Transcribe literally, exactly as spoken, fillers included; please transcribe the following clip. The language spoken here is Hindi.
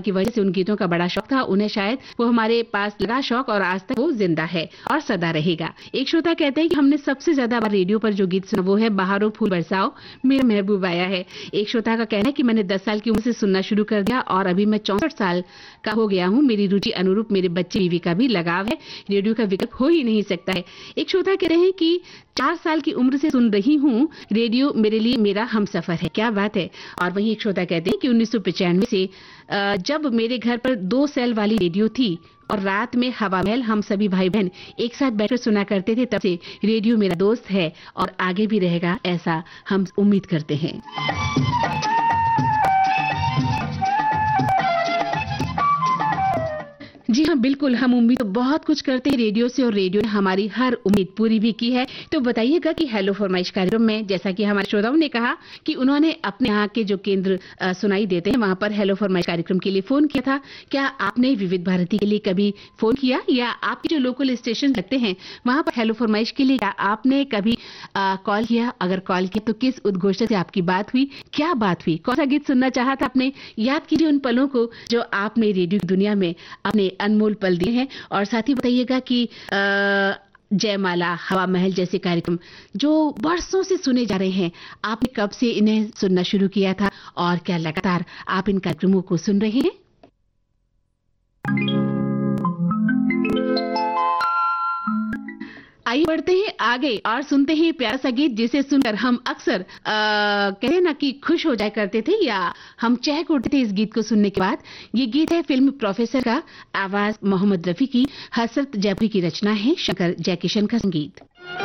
की वजह से उन गीतों का बड़ा शौक था। उन्हें शायद वो हमारे पास लगा शौक और आज तक वो जिंदा है और सदा रहेगा। एक श्रोता कहते हैं कि हमने सबसे ज्यादा बार रेडियो पर जो गीत सुना वो है बहारों फूल बरसाओ मेरा महबूब आया है। एक श्रोता का कहना है कि मैंने दस साल की उम्र से सुनना शुरू कर दिया और अभी मैं चौसठ साल का हो गया हूँ। मेरी रुचि अनुरूप मेरे बच्चे बीवी का भी लगाव है। रेडियो का विकल्प हो ही नहीं सकता है। एक श्रोता कह रहे हैं कि चार साल की उम्र से सुन रही हूँ, रेडियो मेरे लिए मेरा हमसफर है। क्या बात है। और वहीं एक श्रोता कहते हैं कि उन्नीस सौ पचानवे से जब मेरे घर पर दो सेल वाली रेडियो थी और रात में हवा महल हम सभी भाई बहन एक साथ बैठकर सुना करते थे, तब से रेडियो मेरा दोस्त है और आगे भी रहेगा, ऐसा हम उम्मीद करते हैं। जी हाँ, बिल्कुल, हम उम्मीद तो बहुत कुछ करते हैं रेडियो से और रेडियो ने हमारी हर उम्मीद पूरी भी की है। तो बताइएगा कि हेलो फरमाइश कार्यक्रम में जैसा कि हमारे श्रोताओं ने कहा कि उन्होंने अपने यहाँ के जो केंद्र आ, सुनाई देते हैं वहां पर हेलो फरमाइश कार्यक्रम के लिए फोन किया था। क्या आपने विविध भारती के लिए कभी फोन किया या आपके जो लोकल स्टेशन लगते हैं वहां पर हेलो फरमाइश के लिए क्या आपने कभी कॉल किया? अगर कॉल किया तो किस उद्घोषणा से आपकी बात हुई? क्या बात हुई? कौन सा गीत सुनना चाहा था आपने? याद कीजिए उन पलों को जो आपने रेडियो की दुनिया में अपने अनमोल पल दिए हैं। और साथ ही बताइएगा कि जयमाला, हवा महल जैसे कार्यक्रम जो बरसों से सुने जा रहे हैं, आपने कब से इन्हें सुनना शुरू किया था और क्या लगातार आप इन कार्यक्रमों को सुन रहे हैं? आइए बढ़ते हैं आगे और सुनते हैं प्यारा सा गीत जिसे सुनकर हम अक्सर कहे ना कि खुश हो जाया करते थे या हम चहक उठते थे इस गीत को सुनने के बाद। ये गीत है फिल्म प्रोफेसर का, आवाज मोहम्मद रफी की, हसरत जयपुरी की रचना है, शंकर जयकिशन का संगीत।